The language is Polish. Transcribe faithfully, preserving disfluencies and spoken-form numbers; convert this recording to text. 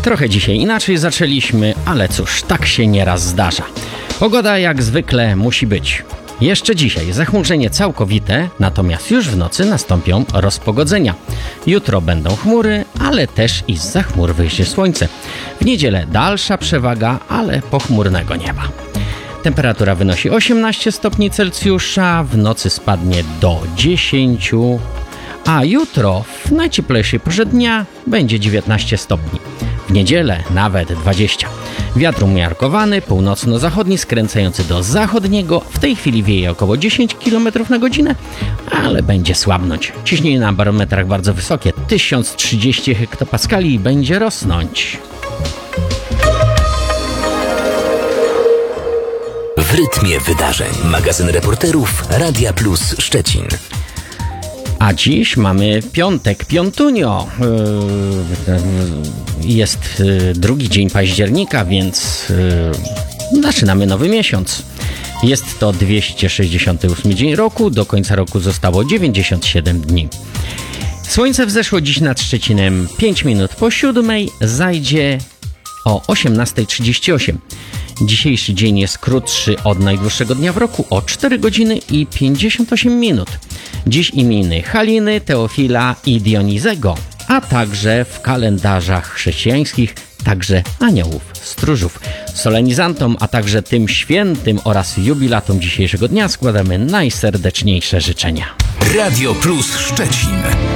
Trochę dzisiaj inaczej zaczęliśmy, ale cóż, tak się nieraz zdarza. Pogoda jak zwykle musi być. Jeszcze dzisiaj zachmurzenie całkowite, natomiast już w nocy nastąpią rozpogodzenia. Jutro będą chmury, ale też i zza chmur wyjdzie słońce. W niedzielę dalsza przewaga, ale pochmurnego nieba. Temperatura wynosi osiemnaście stopni Celsjusza, w nocy spadnie do dziesięciu, a jutro w najcieplejszej porze dnia będzie dziewiętnaście stopni. W niedzielę nawet dwadzieścia. Wiatr umiarkowany, północno-zachodni, skręcający do zachodniego. W tej chwili wieje około dziesięć kilometrów na godzinę, ale będzie słabnąć. Ciśnienie na barometrach bardzo wysokie, tysiąc trzydzieści hektopaskali, i będzie rosnąć. W rytmie wydarzeń. Magazyn reporterów Radia Plus Szczecin. A dziś mamy piątek, piątunio. Jest drugi dzień października, więc zaczynamy nowy miesiąc. Jest to dwieście sześćdziesiąty ósmy dzień roku, do końca roku zostało dziewięćdziesiąt siedem dni. Słońce wzeszło dziś nad Szczecinem pięć minut po siódmej, zajdzie o osiemnasta trzydzieści osiem. Dzisiejszy dzień jest krótszy od najdłuższego dnia w roku o cztery godziny i pięćdziesiąt osiem minut. Dziś imieniny Haliny, Teofila i Dionizego, a także w kalendarzach chrześcijańskich także aniołów, stróżów. Solenizantom, a także tym świętym oraz jubilatom dzisiejszego dnia składamy najserdeczniejsze życzenia. Radio Plus Szczecin.